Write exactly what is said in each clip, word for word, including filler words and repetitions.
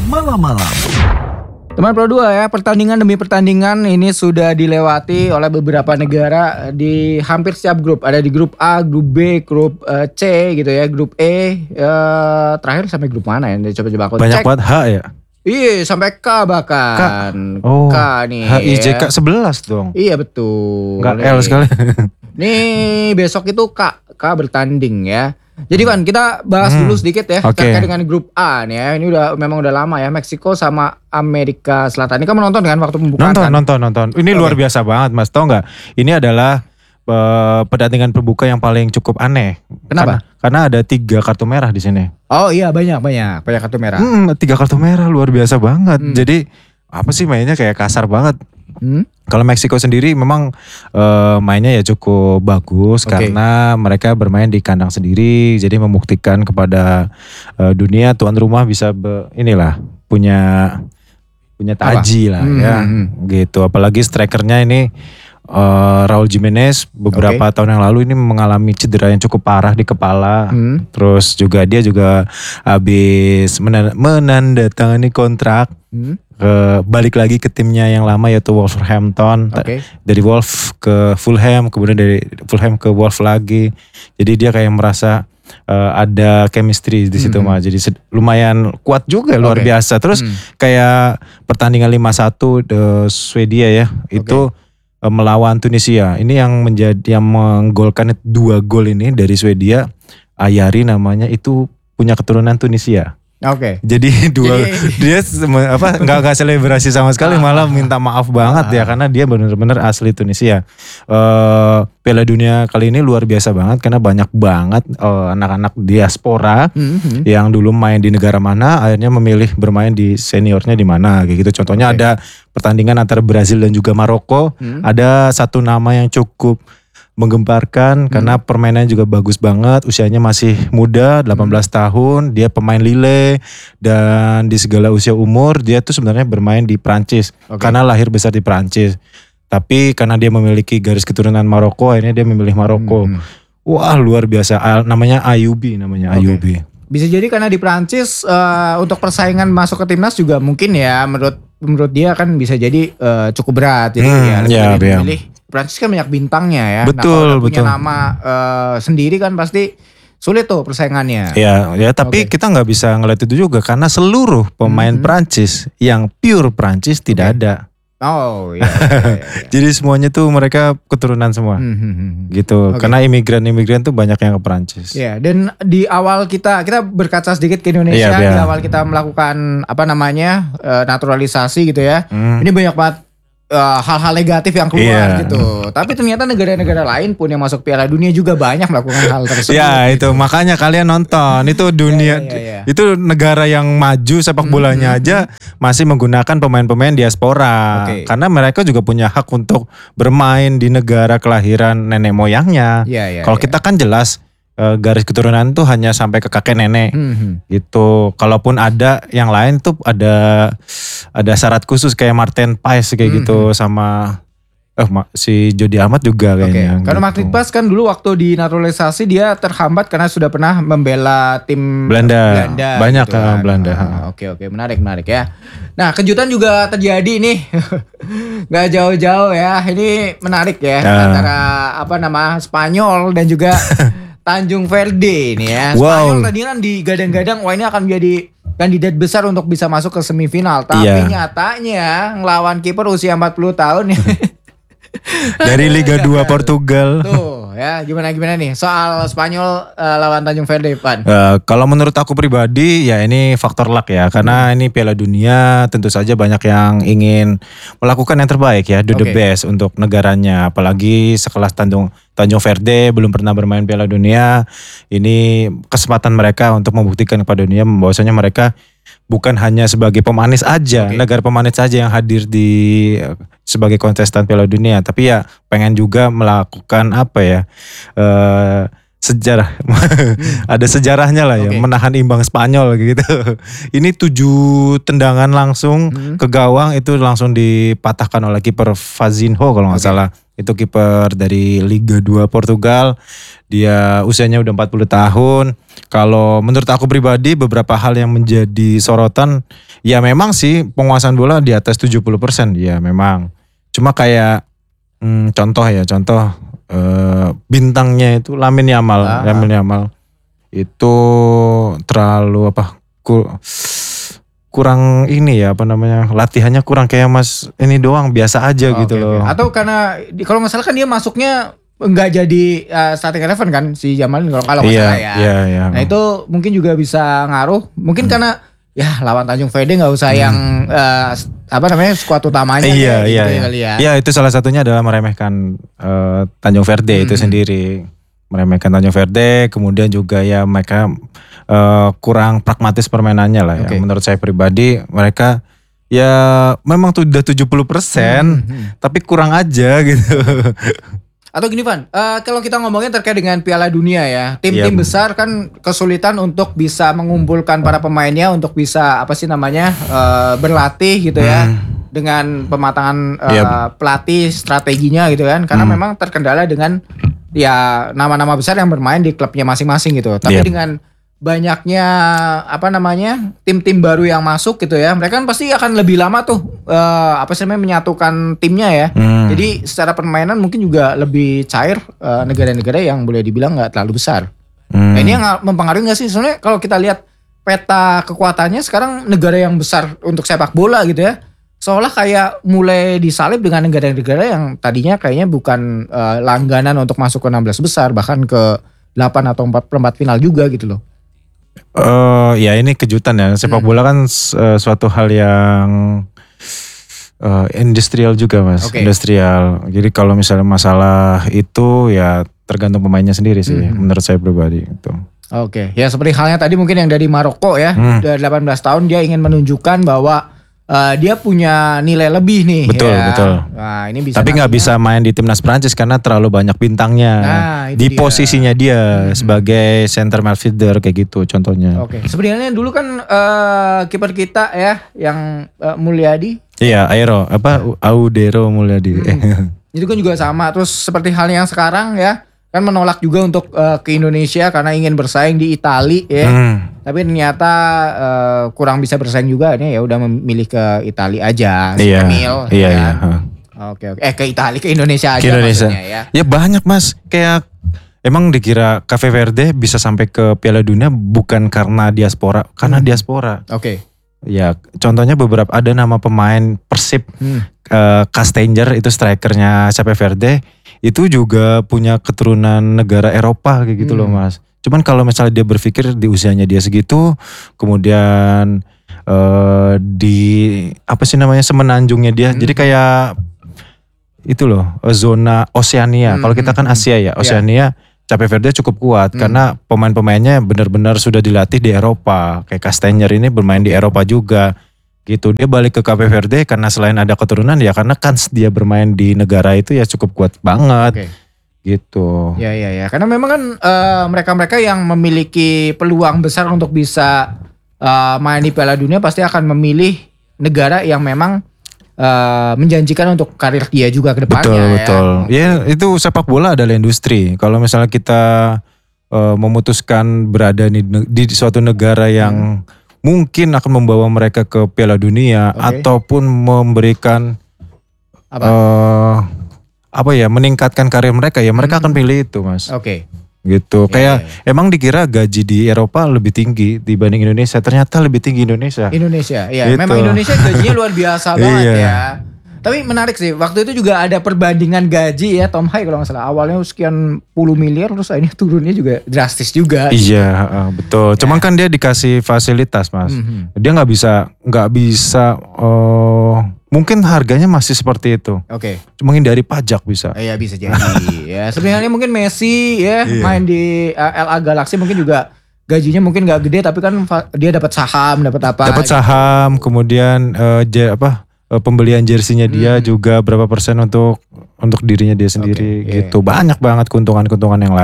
malam-malam. Teman Pro dua ya, pertandingan demi pertandingan ini sudah dilewati oleh beberapa negara di hampir setiap grup. Ada di grup A, grup B, grup uh, C gitu ya, grup E, uh, terakhir sampai grup mana ya? Coba-coba aku Banyak cek. banget H ya? Iya, sampai K bahkan. K. Oh, K nih. H I J K ya. sebelas dong. Iya betul. Enggak Nih. L sekali. Nih besok itu K, K bertanding ya. Jadi Van, kita bahas Hmm. dulu sedikit ya Oke. terkait dengan grup A nih ya. Ini udah memang udah lama ya, Meksiko sama Amerika Selatan. Ini kamu nonton kan waktu pembukaan Nonton, kan? nonton, nonton. Ini Oke. luar biasa banget Mas, tau gak? Ini adalah uh, pertandingan pembuka yang paling cukup aneh. Kenapa? Karena, karena ada tiga kartu merah di sini. Oh iya banyak banyak banyak kartu merah. Hmm, tiga kartu merah luar biasa banget. Hmm. Jadi apa sih mainnya kayak kasar banget. Hmm? Kalau Meksiko sendiri memang uh, mainnya ya cukup bagus Oke. karena mereka bermain di kandang sendiri, jadi membuktikan kepada uh, dunia tuan rumah bisa be, inilah punya punya taji lah Hmm, ya, hmm, gitu. Apalagi strikernya ini uh, Raul Jimenez beberapa Oke. tahun yang lalu ini mengalami cedera yang cukup parah di kepala. Hmm? Terus juga dia juga habis menan- menandatangani kontrak. Hmm? Ke, balik lagi ke timnya yang lama yaitu Wolverhampton. Oke. Dari Wolf ke Fulham, kemudian dari Fulham ke Wolf lagi. Jadi dia kayak merasa uh, ada chemistry di situ Hmm. mah. Jadi sed- lumayan kuat juga, luar Oke. biasa. Terus Hmm. kayak pertandingan lima satu de Swedia ya, itu uh, melawan Tunisia. Ini yang menjadi yang menggolkan dua gol ini dari Swedia, Ayari namanya, itu punya keturunan Tunisia. Oke. Jadi dua Jadi- dia sem- apa nggak nggak selebrasi sama sekali, malah minta maaf banget ya karena dia benar-benar asli Tunisia. Eh Piala Dunia kali ini luar biasa banget karena banyak banget eh, anak-anak diaspora Hmm, hmm. yang dulu main di negara mana akhirnya memilih bermain di seniornya di mana kayak gitu. Contohnya Oke. ada pertandingan antara Brazil dan juga Maroko. Hmm. Ada satu nama yang cukup menggemparkan karena permainannya juga bagus banget, usianya masih muda, delapan belas tahun, dia pemain Lille dan di segala usia umur dia tuh sebenarnya bermain di Prancis Oke. karena lahir besar di Prancis. Tapi karena dia memiliki garis keturunan Maroko, akhirnya dia memilih Maroko. Hmm. Wah, luar biasa. Al- namanya Ayubi namanya Oke. Ayubi. Bisa jadi karena di Prancis eh, untuk persaingan masuk ke timnas juga mungkin ya menurut menurut dia kan bisa jadi eh, cukup berat. Jadi Hmm, ya lebih iya, milih, iya. milih Prancis kan banyak bintangnya ya. Betul, nah, kalau udah punya betul. nama eh, sendiri kan pasti sulit tuh persaingannya. Ya, ya tapi Oke. kita nggak bisa ngeliat itu juga karena seluruh pemain Mhm. Prancis yang pure Prancis tidak Oke. ada. Oh iya. iya, iya, iya. Jadi semuanya tuh mereka keturunan semua. Hmm, hmm, hmm. Gitu. Oke. Karena imigran-imigran tuh banyak yang ke Prancis. Ya, dan di awal kita kita berkaca sedikit ke Indonesia, Iya, iya. di awal kita melakukan apa namanya eh, naturalisasi gitu ya. Hmm. Ini banyak banget eh, hal-hal negatif yang keluar Iya. gitu. Tapi ternyata negara-negara lain pun yang masuk Piala Dunia juga banyak melakukan hal tersebut. Ya gitu. itu makanya kalian nonton itu dunia Iya, iya, iya. itu negara yang maju sepak bolanya aja masih menggunakan pemain-pemain diaspora Oke. karena mereka juga punya hak untuk bermain di negara kelahiran nenek moyangnya. Iya, iya, Kalau iya. kita kan jelas eh, garis keturunan tuh hanya sampai ke kakek nenek. Hmm, hmm. Gitu. Kalaupun ada yang lain tuh ada ada syarat khusus kayak Martin Paes kayak Hmm, gitu sama eh ma- si Jody Amat juga Oke, kayaknya. karena gitu. Martin Paes kan dulu waktu di naturalisasi dia terhambat karena sudah pernah membela tim Belanda. Banyak, gitu ah, Belanda. Ah, Oke oke menarik menarik ya. Nah kejutan juga terjadi nih, nggak jauh-jauh ya. Ini menarik ya Ah. antara apa nama Spanyol dan juga Tanjung Verde ini ya. Wow. Spanyol tadi kan digadang-gadang wah ini akan menjadi kandidat besar untuk bisa masuk ke semifinal. Tapi Iya. nyatanya ngelawan kiper usia empat puluh tahun ya. Dari Liga dua Portugal. Tuh ya gimana gimana nih soal Spanyol eh, lawan Tanjung Verde Pan. Eh, kalau menurut aku pribadi ya ini faktor luck ya karena ini Piala Dunia tentu saja banyak yang ingin melakukan yang terbaik ya do the Oke. best untuk negaranya apalagi sekelas Tanjung Tanjung Verde belum pernah bermain Piala Dunia ini kesempatan mereka untuk membuktikan kepada dunia bahwasanya mereka bukan hanya sebagai pemanis aja, Oke. negara pemanis saja yang hadir di sebagai kontestan Piala Dunia, tapi ya pengen juga melakukan apa ya eh, sejarah, ada sejarahnya lah ya, Oke. menahan imbang Spanyol gitu. Ini tujuh tendangan langsung Hmm. ke gawang itu langsung dipatahkan oleh kiper Fazinho kalau nggak Oke. salah. Itu kiper dari Liga dua Portugal. Dia usianya udah empat puluh tahun. Kalau menurut aku pribadi beberapa hal yang menjadi sorotan, ya memang sih penguasaan bola di atas tujuh puluh persen. Ya memang. Cuma kayak hmm, contoh ya, contoh eh, bintangnya itu Lamine Yamal, Ah. Lamine Yamal. Itu terlalu apa? Ku, kurang ini ya apa namanya? Latihannya kurang kayak Mas ini doang biasa aja Oh, gitu oke, loh. oke. Atau karena di- kalau nggak salah kan dia masuknya nggak jadi uh, starting eleven kan si Jamal kalau kalau nggak Iya, salah ya. iya, iya. Nah itu mungkin juga bisa ngaruh. Mungkin Hmm. karena ya lawan Tanjung Verde nggak usah yang uh, apa namanya skuad utamanya. Iya, kayak iya, gitu iya. kali ya. Iya, itu salah satunya adalah meremehkan eh, Tanjung Verde itu Hmm. sendiri. Meremehkan Tanjung Verde, kemudian juga ya mereka eh, kurang pragmatis permainannya lah ya. Oke. Menurut saya pribadi mereka ya memang tuh udah tujuh puluh persen, Hmm, hmm. tapi kurang aja gitu. Atau gini Van, eh, kalau kita ngomongin terkait dengan Piala Dunia ya, tim-tim Iya. besar kan kesulitan untuk bisa mengumpulkan para pemainnya untuk bisa apa sih namanya eh, berlatih gitu ya, Hmm. dengan pematangan eh, Iya. pelatih strateginya gitu kan, karena Hmm. memang terkendala dengan ya nama-nama besar yang bermain di klubnya masing-masing gitu. Tapi Iya. dengan banyaknya apa namanya tim-tim baru yang masuk gitu ya, mereka kan pasti akan lebih lama tuh eh, apa sih namanya menyatukan timnya ya. Hmm. Jadi secara permainan mungkin juga lebih cair eh, negara-negara yang boleh dibilang nggak terlalu besar. Hmm. Nah, ini yang nggak mempengaruhi nggak sih? Soalnya kalau kita lihat peta kekuatannya sekarang negara yang besar untuk sepak bola gitu ya, seolah kayak mulai disalip dengan negara-negara yang tadinya kayaknya bukan eh, langganan untuk masuk ke enam belas besar, bahkan ke delapan atau empat perempat final juga gitu loh. Eh, ya ini kejutan ya. Sepak Hmm. bola kan eh, suatu hal yang eh, industrial juga Mas. Oke. Industrial. Jadi kalau misalnya masalah itu ya tergantung pemainnya sendiri sih. Hmm. Menurut saya pribadi itu. Oke, ya seperti halnya tadi mungkin yang dari Maroko ya, Hmm. udah delapan belas tahun dia ingin menunjukkan bahwa eh, dia punya nilai lebih nih. Betul, ya. betul. Nah, ini bisa Tapi nggak nantinya- bisa main di timnas Prancis karena terlalu banyak bintangnya. Nah, itu di dia. posisinya dia Hmm. sebagai center midfielder kayak gitu contohnya. Oke, sebenarnya dulu kan eh, kiper kita ya yang eh, Mulyadi Iya, Aero apa Audero Mulyadi. Hmm. itu kan juga sama. Terus seperti hal yang sekarang ya kan menolak juga untuk eh, ke Indonesia karena ingin bersaing di Itali ya. Hmm. Tapi ternyata eh, kurang bisa bersaing juga nih ya udah memilih ke Itali aja. si Iya, Emil, iya, ya iya. kan? ha. Oke oke. Eh ke Itali ke Indonesia aja Ke Indonesia. maksudnya ya. Ya banyak Mas, kayak emang dikira Cape Verde bisa sampai ke Piala Dunia bukan karena diaspora, karena Hmm. diaspora. Oke. Ya, contohnya beberapa ada nama pemain Persib, Hmm. eh, Castanger itu strikernya Cape Verde, itu juga punya keturunan negara Eropa kayak gitu loh Hmm. Mas. Cuman kalau misalnya dia berpikir di usianya dia segitu, kemudian eh, di apa sih namanya semenanjungnya dia, Hmm. jadi kayak itu loh zona Oseania. Hmm, Kalau kita kan hmm, Asia ya, Oseania. Cape Verde cukup kuat Hmm. karena pemain-pemainnya benar-benar sudah dilatih di Eropa. Kayak Castanger ini bermain di Eropa juga. Gitu. Dia balik ke Cape Verde karena selain ada keturunan ya karena kans dia bermain di negara itu ya cukup kuat banget. Oke. Gitu. Ya ya ya. Karena memang kan eh, mereka-mereka yang memiliki peluang besar untuk bisa eh, main di Piala Dunia pasti akan memilih negara yang memang eh, menjanjikan untuk karir dia juga ke depannya. Betul, ya. betul. Ya itu sepak bola adalah industri. Kalau misalnya kita eh, memutuskan berada di, di suatu negara yang mungkin akan membawa mereka ke Piala Dunia Oke. ataupun memberikan Apa? eh, apa ya meningkatkan karir mereka ya mereka Hmm. akan pilih itu Mas. Oke. Gitu. Ya, Kayak ya, ya. emang dikira gaji di Eropa lebih tinggi dibanding Indonesia, ternyata lebih tinggi Indonesia. Indonesia, ya. Gitu. Memang Indonesia gajinya luar biasa banget Iya. ya. Tapi menarik sih, waktu itu juga ada perbandingan gaji ya Tom Hai kalau nggak salah. Awalnya sekian puluh miliar terus akhirnya turunnya juga drastis juga. Iya, heeh, betul. Cuman kan dia dikasih fasilitas, Mas. Mhm. Dia nggak bisa nggak bisa eh, mungkin harganya masih seperti itu. Oke. Cuma dari pajak bisa. Iya bisa jadi. Ya sebenarnya mungkin Messi ya Iya. main di uh, L A Galaxy mungkin juga gajinya mungkin nggak gede tapi kan fa- dia dapat saham, dapat apa? Dapat saham, kemudian eh, je- apa eh, pembelian jersinya dia Hmm. juga berapa persen untuk untuk dirinya dia sendiri Oke, iya. gitu. Banyak banget keuntungan-keuntungan yang lain.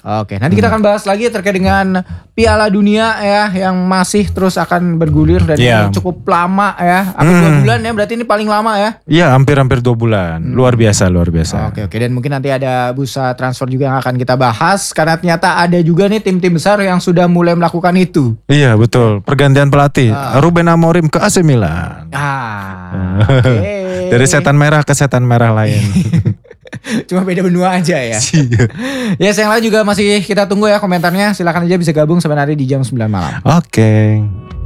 Oke, nanti kita akan bahas lagi terkait dengan Piala Dunia ya yang masih terus akan bergulir dan Iya. ini cukup lama ya. Hampir dua bulan ya, berarti ini paling lama ya. Iya, hampir-hampir dua bulan. Luar biasa, luar biasa. Oke oke, dan mungkin nanti ada bursa transfer juga yang akan kita bahas karena ternyata ada juga nih tim-tim besar yang sudah mulai melakukan itu. Iya, betul. Pergantian pelatih. Ruben Amorim ke A C Milan. Ah, oke. Dari setan merah ke setan merah lain. Cuma beda benua aja ya. Ya, yang lain juga masih kita tunggu ya komentarnya. Silakan aja bisa gabung sampai nanti di jam sembilan malam. Oke.